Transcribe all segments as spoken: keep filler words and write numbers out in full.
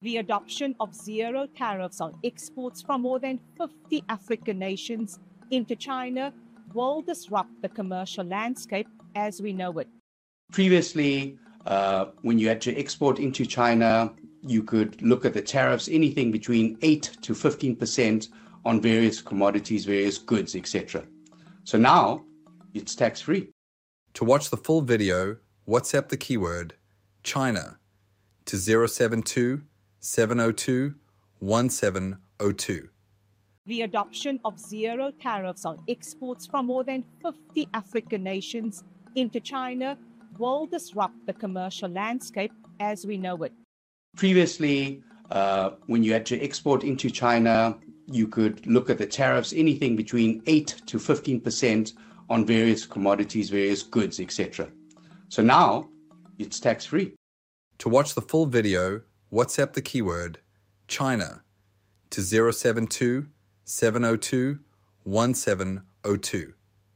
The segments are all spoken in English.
The adoption of zero tariffs on exports from more than fifty African nations into China will disrupt the commercial landscape as we know it. Previously, uh, when you had to export into China, you could look at the tariffs, anything between eight to fifteen percent on various commodities, various goods, et cetera. So now it's tax-free. To watch the full video, WhatsApp the keyword China to zero seven two, seven zero two, one seven zero two. The adoption of zero tariffs on exports from more than fifty African nations into China will disrupt the commercial landscape as we know it. Previously, uh, when you had to export into China, you could look at the tariffs, anything between eight to fifteen percent on various commodities, various goods, et cetera. So now it's tax-free. To watch the full video, WhatsApp the keyword China to zero seven two, seven zero two, one seven zero two.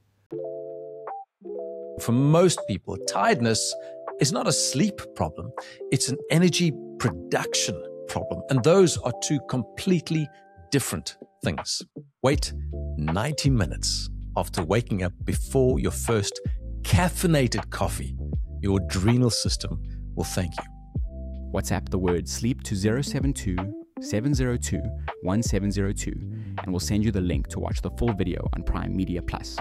For most people, tiredness is not a sleep problem. It's an energy production problem. And those are two completely different things. Wait ninety minutes after waking up before your first caffeinated coffee. Your adrenal system will thank you. WhatsApp the word sleep to zero seven two, seven zero two, one seven zero two and we'll send you the link to watch the full video on Prime Media Plus.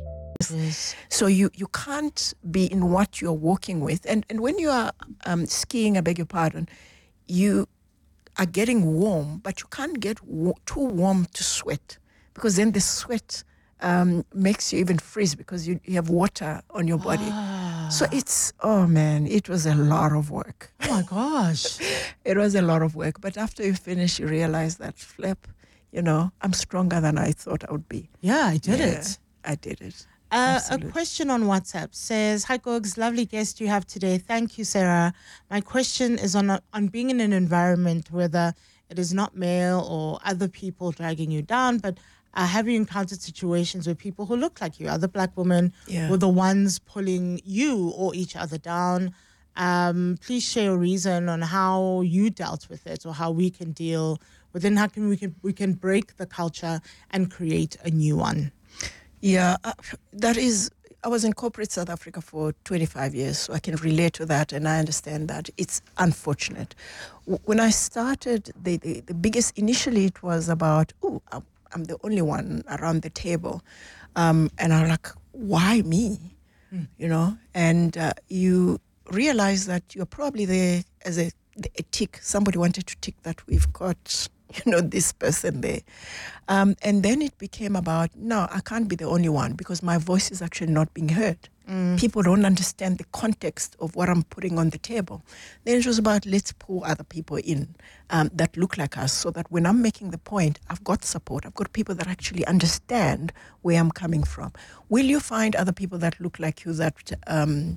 Yes. So you, you can't be in what you're working with. And, and when you are um, skiing, I beg your pardon, you are getting warm, but you can't get wa- too warm to sweat because then the sweat um, makes you even freeze because you, you have water on your body. Ah. So it's, oh man, it was a lot of work. Oh my gosh. It was a lot of work. But after you finish, you realize that, flip, you know, I'm stronger than I thought I would be. Yeah, I did Yeah, it. I did it. Uh, a Absolutely. question on WhatsApp says, "Hi Gogs, lovely guest you have today. Thank you, Sarah. My question is on on being in an environment whether it is not male or other people dragging you down, but uh, have you encountered situations where people who look like you, other black women, Yeah. were the ones pulling you or each other down? Um, please share a reason on how you dealt with it or how we can deal with it, and how can we can we can break the culture and create a new one." Yeah, uh, that is, I was in corporate South Africa for twenty-five years, so I can relate to that and I understand that. It's unfortunate. W- when I started, the, the, the biggest, initially it was about, oh, I'm, I'm the only one around the table. Um, and I'm like, why me? Mm. You know, and uh, you realize that you're probably there as a, a tick. Somebody wanted to tick that we've got, you know, this person there. Um, and then it became about, no, I can't be the only one because my voice is actually not being heard. Mm. People don't understand the context of what I'm putting on the table. Then it was about, let's pull other people in um, that look like us so that when I'm making the point, I've got support. I've got people that actually understand where I'm coming from. Will you find other people that look like you that um,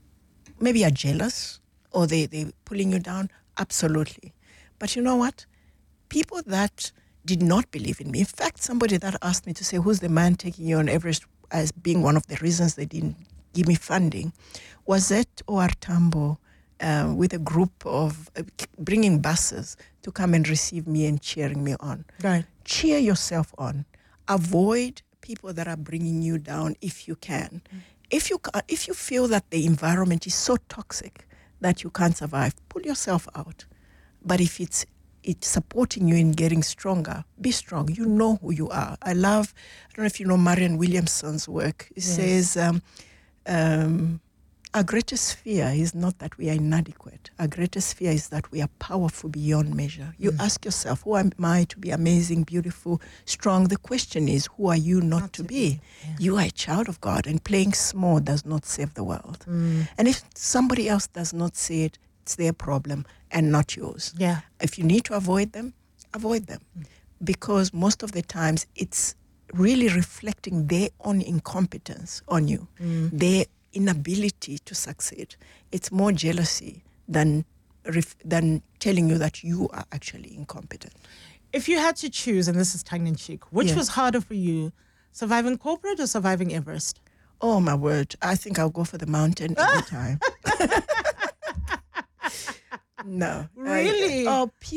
maybe are jealous or they, they're pulling you down? Absolutely. But you know what? People that did not believe in me. In fact, somebody that asked me to say, who's the man taking you on Everest as being one of the reasons they didn't give me funding, was at O R Tambo uh, with a group of, uh, bringing buses to come and receive me and cheering me on. Right. Cheer yourself on. Avoid people that are bringing you down if you can. Mm. If you ca- if you feel that the environment is so toxic that you can't survive, pull yourself out. But if it's it's supporting you in getting stronger, be strong. You know who you are. I love, I don't know if you know Marianne Williamson's work. It Yes. says, um, um, our greatest fear is not that we are inadequate. Our greatest fear is that we are powerful beyond measure. You mm. ask yourself, who am I to be amazing, beautiful, strong? The question is, who are you not, not to, to be? be. Yeah. You are a child of God, and playing small does not save the world. Mm. And if somebody else does not see it, it's their problem and not yours. Yeah. If you need to avoid them, avoid them. Mm. Because most of the times it's really reflecting their own incompetence on you, mm. their inability to succeed. It's more jealousy than ref- than telling you that you are actually incompetent. If you had to choose, and this is tongue-in-cheek, which yes. was harder for you, surviving corporate or surviving Everest? Oh, my word. I think I'll go for the mountain every time. No. Really? I, oh,